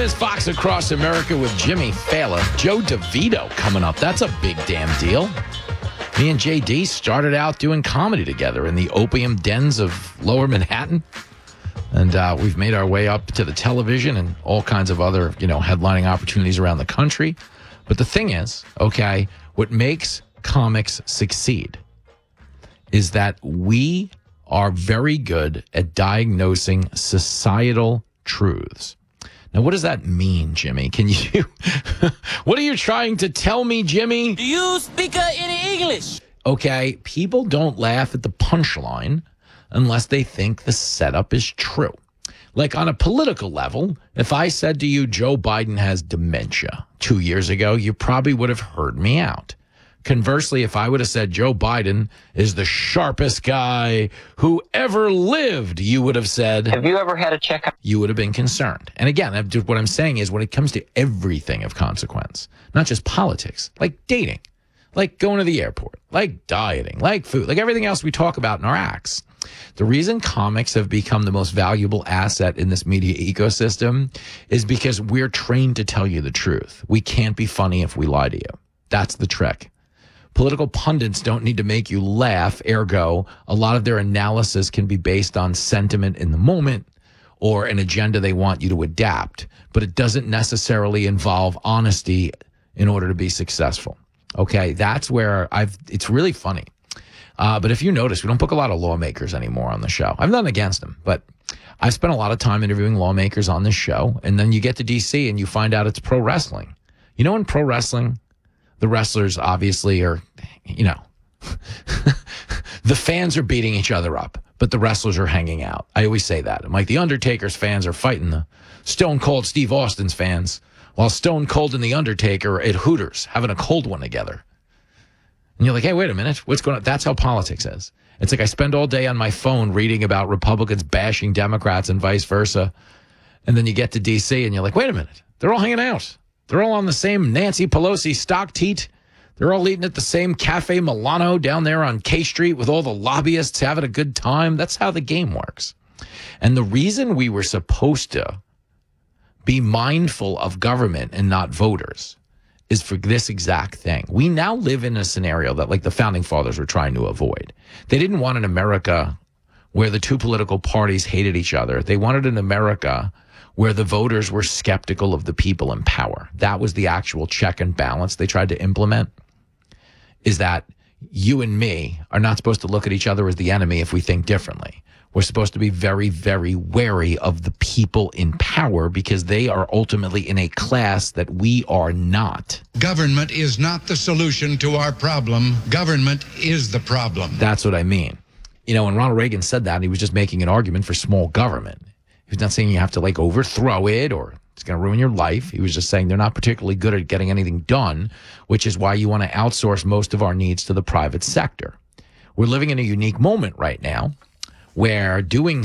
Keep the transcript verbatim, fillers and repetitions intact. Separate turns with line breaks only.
is Fox Across America with Jimmy Fallon. Joe DeVito coming up. That's a big damn deal. Me and J D started out doing comedy together in the opium dens of Lower Manhattan. And uh, we've made our way up to the television and all kinds of other, you know, headlining opportunities around the country. But the thing is, okay, what makes comics succeed is that we are very good at diagnosing societal truths. Now, what does that mean, Jimmy? Can you, what are you trying to tell me, Jimmy?
Do you speak uh, any English?
Okay, people don't laugh at the punchline unless they think the setup is true. Like on a political level, if I said to you, Joe Biden has dementia two years ago, you probably would have heard me out. Conversely, if I would have said Joe Biden is the sharpest guy who ever lived, you would have said,
have you ever had a checkup? You
would have been concerned. And again, what I'm saying is when it comes to everything of consequence, not just politics, like dating, like going to the airport, like dieting, like food, like everything else we talk about in our acts. The reason comics have become the most valuable asset in this media ecosystem is because we're trained to tell you the truth. We can't be funny if we lie to you. That's the trick. Political pundits don't need to make you laugh, ergo, a lot of their analysis can be based on sentiment in the moment or an agenda they want you to adapt, but it doesn't necessarily involve honesty in order to be successful. Okay, that's where I've, it's really funny. Uh, but if you notice, we don't book a lot of lawmakers anymore on the show. I've nothing against them, but I've spent a lot of time interviewing lawmakers on this show, and then you get to D C and you find out it's pro wrestling. You know, in pro wrestling, the wrestlers obviously are, you know, the fans are beating each other up, but the wrestlers are hanging out. I always say that. I'm like, the Undertaker's fans are fighting the Stone Cold Steve Austin's fans, while Stone Cold and the Undertaker are at Hooters having a cold one together. And you're like, hey, wait a minute, what's going on? That's how politics is. It's like I spend all day on my phone reading about Republicans bashing Democrats and vice versa. And then you get to D C and you're like, wait a minute, they're all hanging out. They're all on the same Nancy Pelosi stock teat. They're all eating at the same Cafe Milano down there on K Street with all the lobbyists having a good time. That's how the game works. And the reason we were supposed to be mindful of government and not voters is for this exact thing. We now live in a scenario that, like, the founding fathers were trying to avoid. They didn't want an America where the two political parties hated each other. They wanted an America where the voters were skeptical of the people in power. That was the actual check and balance they tried to implement, is that you and me are not supposed to look at each other as the enemy if we think differently. We're supposed to be very, very wary of the people in power because they are ultimately in a class that we are not.
Government is not the solution to our problem. Government is the problem.
That's what I mean. You know, when Ronald Reagan said that, he was just making an argument for small government. He was not saying you have to, like, overthrow it or it's going to ruin your life. He was just saying they're not particularly good at getting anything done, which is why you want to outsource most of our needs to the private sector. We're living in a unique moment right now where doing